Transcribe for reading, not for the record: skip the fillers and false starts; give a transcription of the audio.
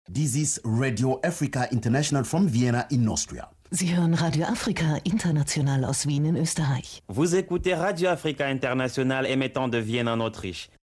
This is Radio Africa International from Vienna in Austria. Sie hören Radio Afrika International aus Wien in Österreich. Vous écoutez Radio Africa International émettant de Vienne en Autriche.